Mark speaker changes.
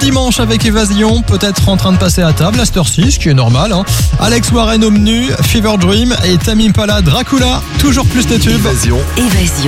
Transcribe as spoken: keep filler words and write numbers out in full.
Speaker 1: dimanche avec Évasion, peut-être en train de passer à table à cette heure-ci, ce qui est normal. Hein. Alex Warren au menu, Fever Dream et Tame Impala Dracula, toujours plus de tubes.
Speaker 2: Évasion.
Speaker 3: Évasion.